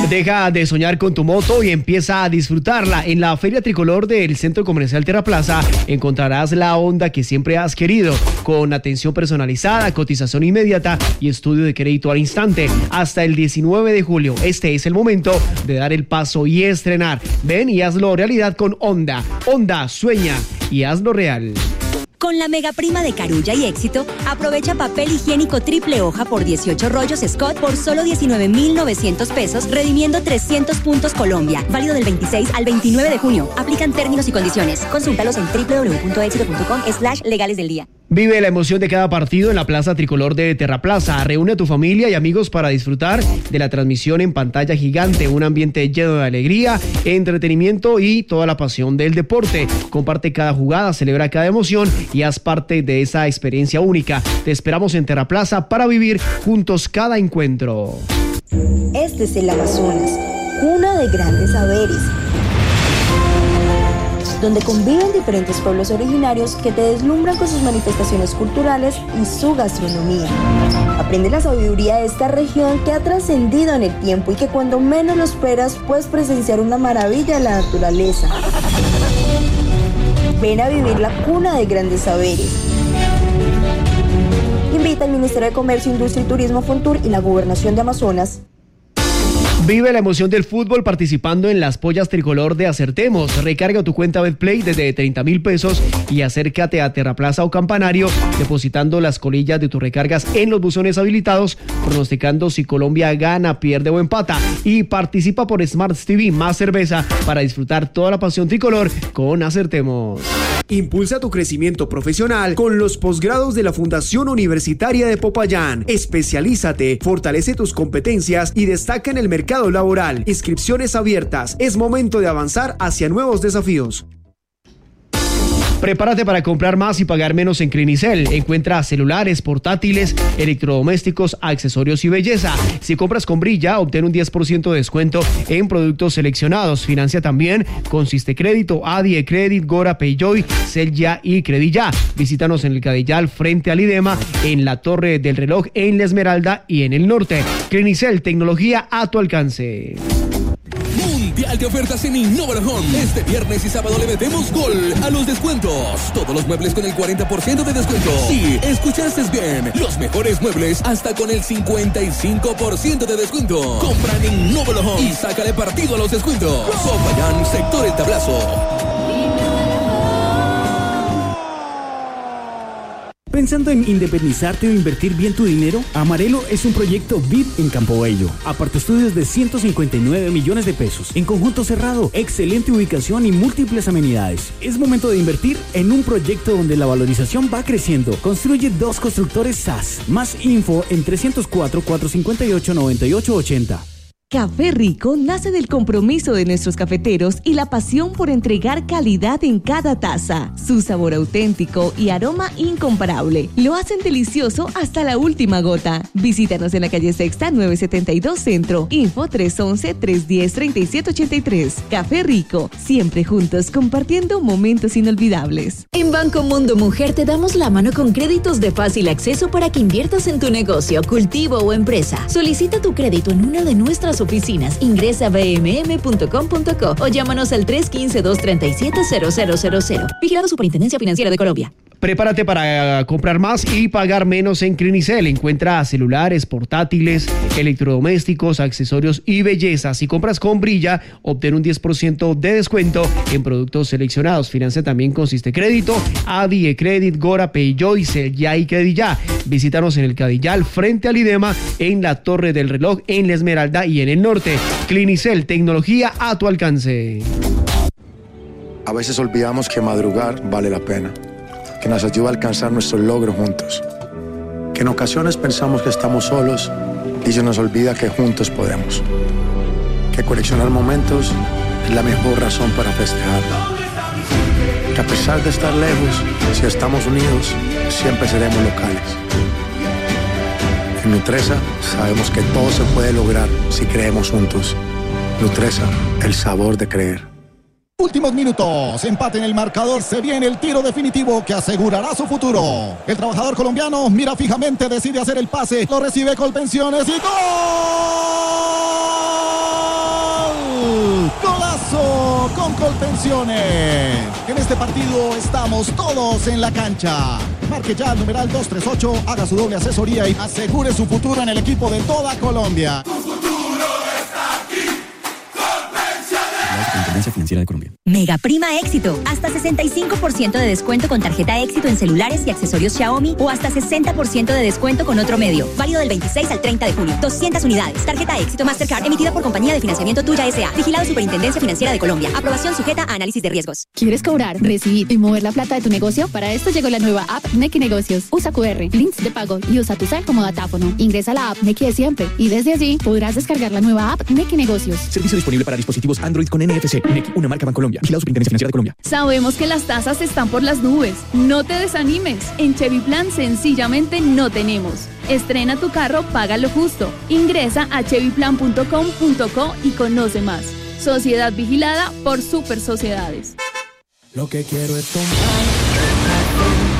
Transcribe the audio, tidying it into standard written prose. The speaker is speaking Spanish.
Deja de soñar con tu moto y empieza a disfrutarla. En la Feria Tricolor del Centro Comercial Terraplaza encontrarás la Honda que siempre has querido, con atención personalizada, cotización inmediata y estudio de crédito al instante. Hasta el 19 de julio, este es el momento de dar el paso y estrenar. Ven y hazlo realidad con Honda. Honda, sueña y hazlo real. Con la mega prima de Carulla y Éxito, aprovecha papel higiénico triple hoja por 18 rollos Scott por solo 19,900 pesos, redimiendo 300 puntos Colombia. Válido del 26 al 29 de junio. Aplican términos y condiciones. Consúltalos en www.exito.com/legales del día. Vive la emoción de cada partido en la Plaza Tricolor de Terraplaza. Reúne a tu familia y amigos para disfrutar de la transmisión en pantalla gigante. Un ambiente lleno de alegría, entretenimiento y toda la pasión del deporte. Comparte cada jugada, celebra cada emoción y haz parte de esa experiencia única. Te esperamos en Terraplaza para vivir juntos cada encuentro. Este es el Amazonas, cuna de grandes saberes, donde conviven diferentes pueblos originarios que te deslumbran con sus manifestaciones culturales y su gastronomía. Aprende la sabiduría de esta región que ha trascendido en el tiempo y que cuando menos lo esperas puedes presenciar una maravilla de la naturaleza. Ven a vivir la cuna de grandes saberes. Invita al Ministerio de Comercio, Industria y Turismo, Fontur y la Gobernación de Amazonas. Vive la emoción del fútbol participando en las pollas tricolor de Acertemos. Recarga tu cuenta Betplay desde 30,000 pesos y acércate a Terraplaza o Campanario depositando las colillas de tus recargas en los buzones habilitados, pronosticando si Colombia gana, pierde o empata. Y participa por Smart TV más cerveza para disfrutar toda la pasión tricolor con Acertemos. Impulsa tu crecimiento profesional con los posgrados de la Fundación Universitaria de Popayán. Especialízate, fortalece tus competencias y destaca en el mercado laboral. Inscripciones abiertas. Es momento de avanzar hacia nuevos desafíos. Prepárate para comprar más y pagar menos en Clinicel. Encuentra celulares, portátiles, electrodomésticos, accesorios y belleza. Si compras con Brilla, obtén un 10% de descuento en productos seleccionados. Financia también con Sistecrédito, Adie Credit, Gora Payjoy, Celya y Credilla. Visítanos en el Cadillal frente al IDEMA, en la Torre del Reloj, en La Esmeralda y en el norte. Clinicel, tecnología a tu alcance. Mundial de ofertas en Innova Home. Este viernes y sábado le metemos gol a los descuentos. Todos los muebles con el 40% de descuento. Sí, escuchaste bien. Los mejores muebles hasta con el 55% de descuento. Compra en Innova Home y sácale partido a los descuentos. Popayán, sector El Tablazo. ¿Pensando en independizarte o invertir bien tu dinero? Amarelo es un proyecto VIP en Campo Bello. Aparte estudios de 159 millones de pesos. En conjunto cerrado, excelente ubicación y múltiples amenidades. Es momento de invertir en un proyecto donde la valorización va creciendo. Construye 2 constructores SAS. Más info en 304-458-9880. Café Rico nace del compromiso de nuestros cafeteros y la pasión por entregar calidad en cada taza. Su sabor auténtico y aroma incomparable lo hacen delicioso hasta la última gota. Visítanos en la calle Sexta 972 Centro. Info 311-310-3783. Café Rico, siempre juntos compartiendo momentos inolvidables. En Banco Mundo Mujer te damos la mano con créditos de fácil acceso para que inviertas en tu negocio, cultivo o empresa. Solicita tu crédito en una de nuestras oficinas. Ingresa a bmm.com.co o llámanos al 315-237-0000. Vigilado Superintendencia Financiera de Colombia. Prepárate para comprar más y pagar menos en Clinicel. Encuentra celulares, portátiles, electrodomésticos, accesorios y belleza. Si compras con Brilla, obtén un 10% de descuento en productos seleccionados. Financia también con Sistecrédito, Adie Credit, Gora Payjoy, Celya y Credilla. Visítanos en el Cadillal frente al IDEMA, en la Torre del Reloj, en La Esmeralda y en el norte. Clinicel, tecnología a tu alcance. A veces olvidamos que madrugar vale la pena, que nos ayuda a alcanzar nuestros logros juntos, que en ocasiones pensamos que estamos solos y se nos olvida que juntos podemos, que coleccionar momentos es la mejor razón para festejar, que a pesar de estar lejos, si estamos unidos, siempre seremos locales. En Nutresa sabemos que todo se puede lograr si creemos juntos. Nutresa, el sabor de creer. Últimos minutos, empate en el marcador, se viene el tiro definitivo que asegurará su futuro. El trabajador colombiano mira fijamente, decide hacer el pase, lo recibe Colpensiones y ¡gol! Atenciones, en este partido estamos todos en la cancha. Marque ya al numeral 238, haga su doble asesoría y asegure su futuro en el equipo de toda Colombia. Tu futuro está aquí. La Superintendencia Financiera de Colombia. Mega Prima Éxito. Hasta 65% de descuento con tarjeta Éxito en celulares y accesorios Xiaomi o hasta 60% de descuento con otro medio. Válido del 26 al 30 de junio. 200 unidades. Tarjeta Éxito Mastercard emitida por Compañía de Financiamiento Tuya S.A. Vigilado Superintendencia Financiera de Colombia. Aprobación sujeta a análisis de riesgos. ¿Quieres cobrar, recibir y mover la plata de tu negocio? Para esto llegó la nueva app Nequi Negocios. Usa QR, links de pago y usa tu cel como datáfono. Ingresa a la app Nequi de siempre y desde allí podrás descargar la nueva app Nequi Negocios. Servicio disponible para dispositivos Android con NFC. Nequi, una marca Bancolombia. Vigilado Superintendencia Financiera de Colombia. Sabemos que las tasas están por las nubes. No te desanimes. En Chevy Plan sencillamente no tenemos. Estrena tu carro, paga lo justo. Ingresa a chevyplan.com.co y conoce más. Sociedad vigilada por Super Sociedades. Lo que quiero es tomar